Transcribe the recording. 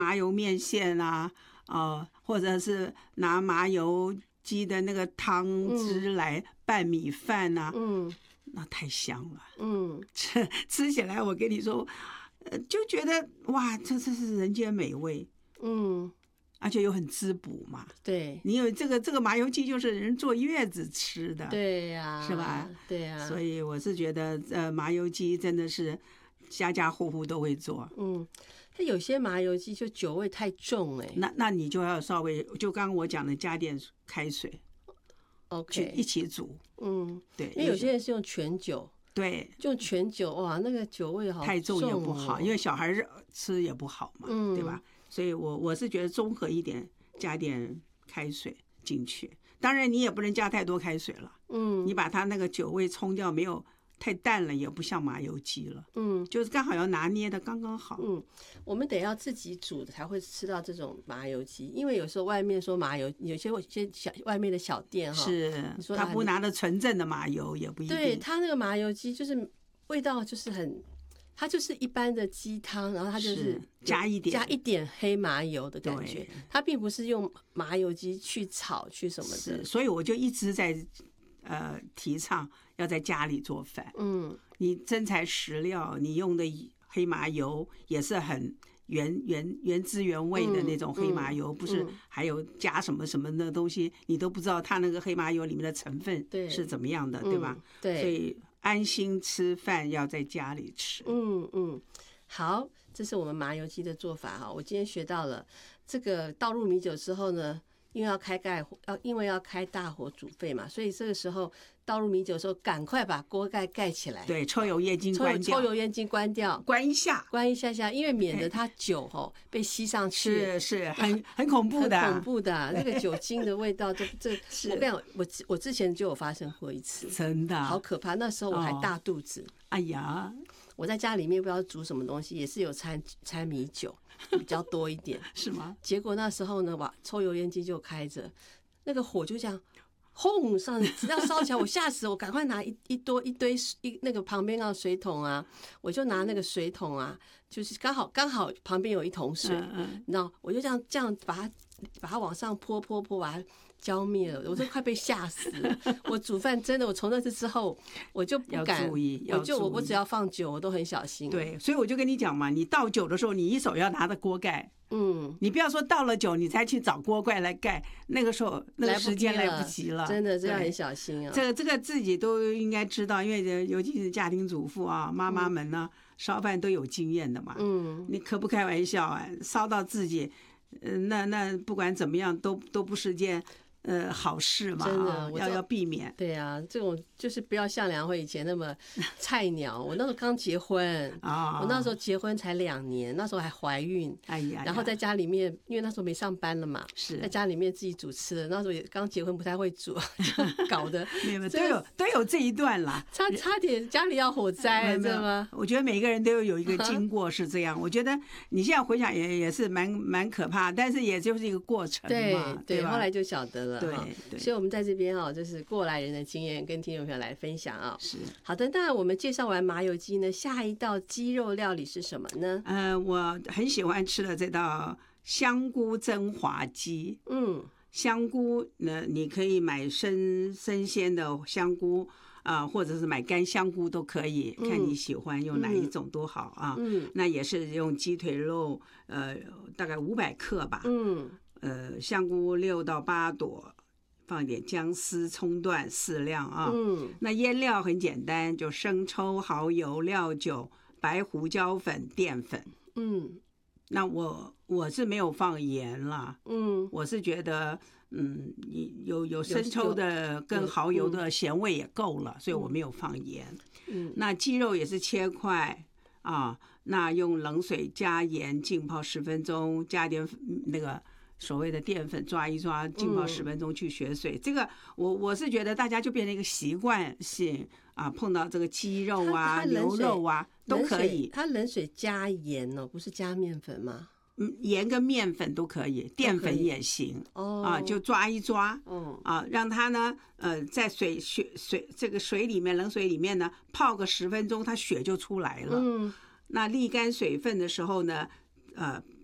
麻油面线啊，或者是拿麻油鸡的那个汤汁来拌米饭啊，那太香了，吃起来我跟你说，就觉得哇，这是人间美味，而且又很滋补嘛。 对， 你有这个麻油鸡就是人坐月子吃的， 对呀， 是吧？ 对呀， 所以我是觉得麻油鸡真的是家家户户都会做。 它有些麻油鸡就酒味太重那你就要稍微就刚刚我讲的加点开水 ，OK， 去一起煮。对， 因为有些人是用全酒。 对， 用全酒哇，那个酒味好重， 太重也不好，因为小孩吃也不好嘛，对吧？所以我是觉得综合一点，加点开水进去。当然你也不能加太多开水了，你把它那个酒味冲掉，没有太淡了，也不像麻油鸡了，就是刚好要拿捏的刚刚好。 我们得要自己煮才会吃到这种麻油鸡，因为有时候外面说麻油，有些外面的小店是，他不拿的纯正的麻油也不一定。 对，他那个麻油鸡就是味道就是很。它就是一般的鸡汤，然后它就是加一点黑麻油的感觉，它并不是用麻油鸡去炒去什么的。 所以我就一直在提倡要在家里做饭。你真材实料，你用的黑麻油也是很原汁原味的那种黑麻油，不是还有加什么什么的东西，你都不知道它那个黑麻油里面的成分是怎么样的，对吧？ 对， 所以安心吃饭要在家里吃。 好，这是我们麻油鸡的做法哈。我今天学到了这个倒入米酒之后呢，因为要开大火煮沸嘛，所以这个时候倒入米酒的时候，赶快把锅盖盖起来。 对，抽油烟机关掉， 抽油烟机关掉， 关一下， 因为免得它酒被吸上去， 是很恐怖的， 很恐怖的。这个酒精的味道，我跟你讲，我之前就有发生过一次， 真的好可怕。那时候我还大肚子， 哎呀， 我在家里面不知道煮什么东西，也是有掺米酒。比较多一点是吗？ 结果那时候呢，抽油烟机就开着，那个火就这样轰上，要烧起来，我吓死我，赶快拿一堆那个旁边的水桶啊，我就拿那个水桶啊，就是刚好旁边有一桶水，然后我就这样把它往上泼，把它浇灭了，我都快被吓死了。我煮饭真的，我从那次之后我就不敢，我只要放酒，我都很小心。 对，所以我就跟你讲嘛，你倒酒的时候，你一手要拿着锅盖，你不要说倒了酒你才去找锅盖来盖，那个时候那个时间来不及了， 真的这样很小心啊。 这个自己都应该知道，因为尤其是家庭主妇啊，妈妈们呢，烧饭都有经验的嘛。你可不开玩笑啊，烧到自己，那不管怎么样都不是件。好事嘛，真的要避免。 对啊，这种就是不要像梁慧以前那么菜鸟。我那时候刚结婚我那时候结婚才2年，那时候还怀孕，然后在家里面，因为那时候没上班了嘛，在家里面自己煮吃的。那时候也刚结婚，不太会煮，就搞得都有这一段啦， 差点家里要火灾，知道吗？ 我觉得每个人都有一个经过是这样。我觉得你现在回想也是蛮可怕，但是也就是一个过程嘛， 对吧？后来就晓得了。 对， 所以我们在这边就是过来人的经验跟听众朋友来分享啊。 是好的，那我们介绍完麻油鸡呢，下一道鸡肉料理是什么呢？ 我很喜欢吃的这道香菇蒸滑鸡。香菇呢，你可以买生鲜的香菇或者是买干香菇都可以，看你喜欢用哪一种都好啊。那也是用鸡腿肉大概500克吧。香菇6到8朵，放一点姜丝、葱段适量啊。那腌料很简单，就生抽、蚝油、料酒、白胡椒粉、淀粉。那我是没有放盐啦。我是觉得有生抽的跟蚝油的咸味也够了，所以我没有放盐。那鸡肉也是切块那用冷水加盐浸泡10分钟，加点那个所谓的淀粉抓一抓，浸泡10分钟去血水。这个我是觉得大家就变成一个习惯性碰到这个鸡肉牛肉都可以。 它冷水加盐不是加面粉吗？ 盐跟面粉都可以，淀粉也行。就抓一抓。让它呢在这个水里面，冷水里面呢泡个10分钟，它血就出来了。那沥干水分的时候呢